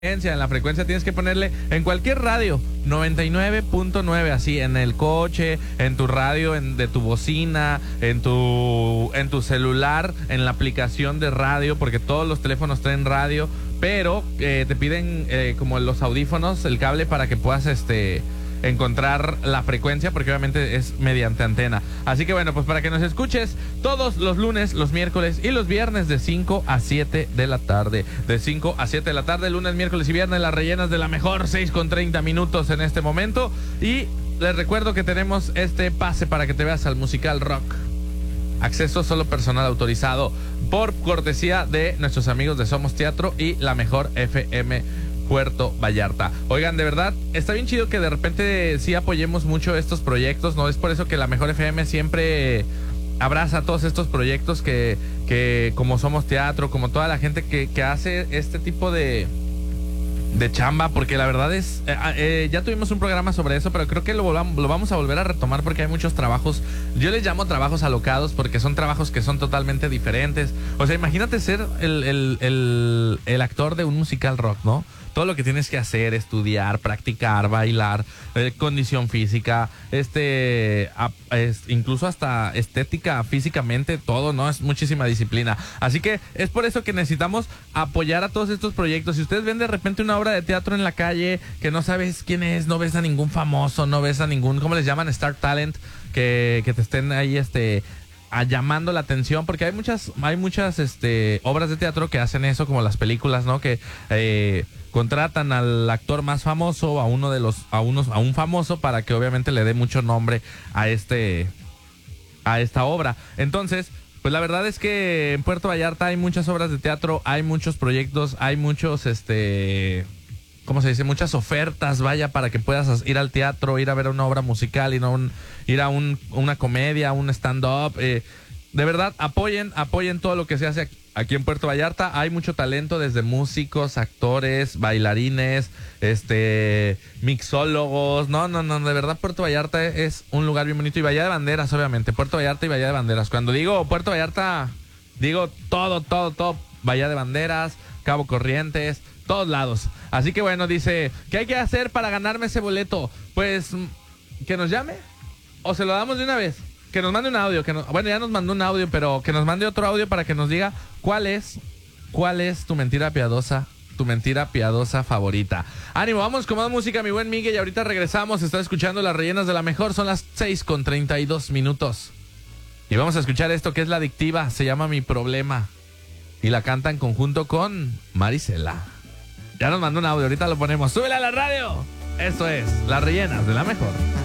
En la frecuencia tienes que ponerle en cualquier radio 99.9, así en el coche, en tu radio, de tu bocina, en tu celular, en la aplicación de radio, porque todos los teléfonos traen radio, pero te piden como los audífonos, el cable para que puedas encontrar la frecuencia, porque obviamente es mediante antena. Así que bueno, pues para que nos escuches todos los lunes, los miércoles y los viernes de 5 a 7 de la tarde. De 5 a 7 de la tarde, lunes, miércoles y viernes, las rellenas de la mejor, 6:30 en este momento. Y les recuerdo que tenemos este pase para que te veas al musical rock. Acceso solo personal autorizado, por cortesía de nuestros amigos de Somos Teatro y La Mejor FM Puerto Vallarta. Oigan, de verdad, está bien chido que de repente sí apoyemos mucho estos proyectos, ¿no? Es por eso que La Mejor FM siempre abraza todos estos proyectos que como Somos Teatro, como toda la gente que hace este tipo de chamba, porque la verdad es, ya tuvimos un programa sobre eso, pero creo que lo vamos a volver a retomar porque hay muchos trabajos, yo les llamo trabajos alocados porque son trabajos que son totalmente diferentes. O sea, imagínate ser el actor de un musical rock, ¿no? Todo lo que tienes que hacer, estudiar, practicar, bailar, condición física, incluso hasta estética, físicamente, todo, ¿no? Es muchísima disciplina. Así que es por eso que necesitamos apoyar a todos estos proyectos. Si ustedes ven de repente una obra de teatro en la calle que no sabes quién es, no ves a ningún famoso, no ves a ningún, ¿cómo les llaman? Star Talent, que te estén ahí, llamando la atención, porque hay muchas obras de teatro que hacen eso, como las películas, ¿no? Que contratan al actor más famoso, a un famoso, para que obviamente le dé mucho nombre a esta obra. Entonces, pues la verdad es que en Puerto Vallarta hay muchas obras de teatro, hay muchos proyectos, hay muchos ¿cómo se dice? Muchas ofertas, vaya, para que puedas ir al teatro, ir a ver una obra musical, ir a una comedia, un stand-up. De verdad, apoyen todo lo que se hace aquí en Puerto Vallarta. Hay mucho talento, desde músicos, actores, bailarines, mixólogos. No, de verdad, Puerto Vallarta es un lugar bien bonito. Y Bahía de Banderas, obviamente. Puerto Vallarta y Bahía de Banderas. Cuando digo Puerto Vallarta, digo todo. Bahía de Banderas, Cabo Corrientes, todos lados. Así que bueno, dice, ¿qué hay que hacer para ganarme ese boleto? Pues, que nos llame o se lo damos de una vez. Que nos mande un audio, bueno, ya nos mandó un audio, pero que nos mande otro audio para que nos diga cuál es tu mentira piadosa favorita. Ánimo, vamos con más música, mi buen Miguel, y ahorita regresamos. Está escuchando las rellenas de la mejor, son las 6:32. Y vamos a escuchar esto que es La Adictiva, se llama Mi Problema. Y la canta en conjunto con Marisela. Ya nos mandó un audio, ahorita lo ponemos. ¡Súbela a la radio! Esto es Las Rellenas de la Mejor.